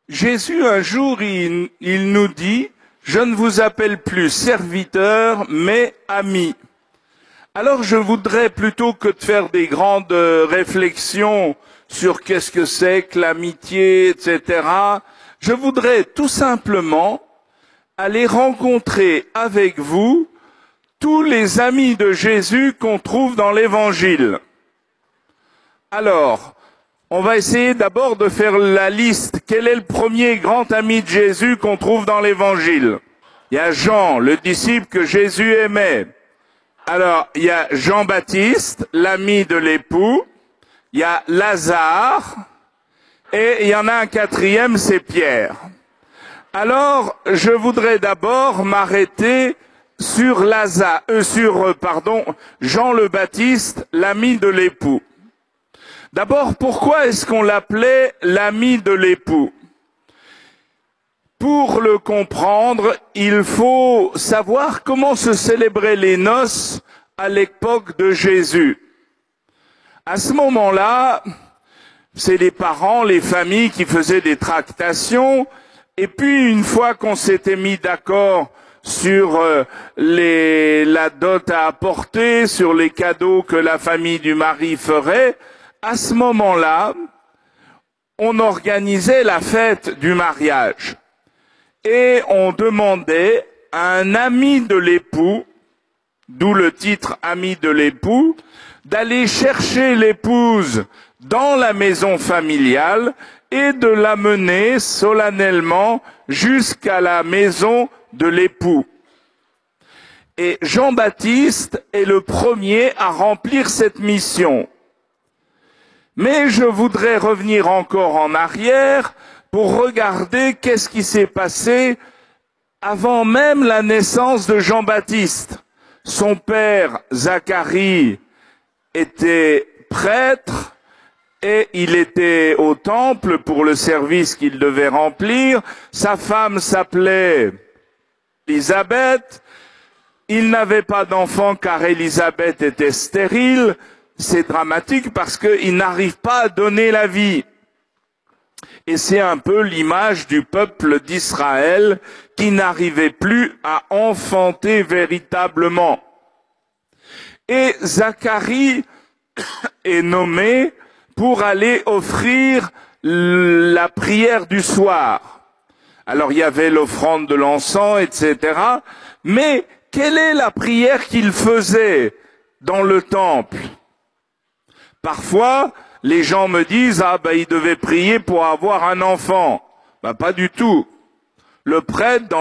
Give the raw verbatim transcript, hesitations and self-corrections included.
Jésus, un jour, il, il nous dit « Je ne vous appelle plus serviteur, mais ami ». Alors je voudrais, plutôt que de faire des grandes réflexions sur qu'est-ce que c'est que l'amitié, et cetera, je voudrais tout simplement aller rencontrer avec vous tous les amis de Jésus qu'on trouve dans l'Évangile. Alors, on va essayer d'abord de faire la liste. Quel est le premier grand ami de Jésus qu'on trouve dans l'Évangile? Il y a Jean, le disciple que Jésus aimait. Alors, il y a Jean-Baptiste, l'ami de l'époux. Il y a Lazare. Et il y en a un quatrième, c'est Pierre. Alors, je voudrais d'abord m'arrêter sur Lazare, euh, sur, pardon, Jean le Baptiste, l'ami de l'époux. D'abord, pourquoi est-ce qu'on l'appelait l'ami de l'époux? Pour le comprendre, il faut savoir comment se célébraient les noces à l'époque de Jésus. À ce moment-là, c'est les parents, les familles qui faisaient des tractations, et puis une fois qu'on s'était mis d'accord sur euh, les, la dot à apporter, sur les cadeaux que la famille du mari ferait, à ce moment-là, on organisait la fête du mariage. Et on demandait à un ami de l'époux, d'où le titre ami de l'époux, d'aller chercher l'épouse dans la maison familiale et de l'amener solennellement jusqu'à la maison de l'époux. Et Jean-Baptiste est le premier à remplir cette mission. Mais je voudrais revenir encore en arrière pour regarder qu'est-ce qui s'est passé avant même la naissance de Jean-Baptiste. Son père, Zacharie, était prêtre et il était au temple pour le service qu'il devait remplir. Sa femme s'appelait Élisabeth. Il n'avait pas d'enfant car Élisabeth était stérile. C'est dramatique parce qu'il n'arrive pas à donner la vie. Et c'est un peu l'image du peuple d'Israël qui n'arrivait plus à enfanter véritablement. Et Zacharie est nommé pour aller offrir la prière du soir. Alors il y avait l'offrande de l'encens, et cetera. Mais quelle est la prière qu'il faisait dans le temple? Parfois, les gens me disent, ah ben il devait prier pour avoir un enfant. Ben pas du tout. Le prêtre, dans